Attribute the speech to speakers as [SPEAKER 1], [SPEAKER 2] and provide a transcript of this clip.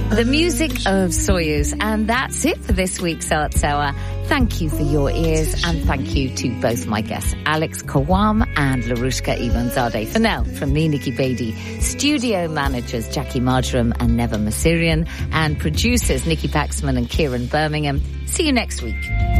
[SPEAKER 1] The music of Soyuz, and that's it for this week's Arts Hour. Thank you for your ears, and thank you to both my guests, Alex Kawam and Larushka Ivanzadeh. For now, from me, Nikki Beattie, studio managers Jackie Marjoram and Neva Masirian, and producers Nikki Paxman and Kieran Birmingham. See you next week.